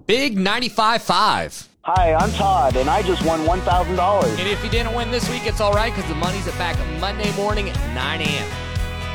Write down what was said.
Big 95.5. Hi, I'm Todd, and I just won $1,000. And if you didn't win this week, it's all right because the money's back Monday morning at 9 a.m.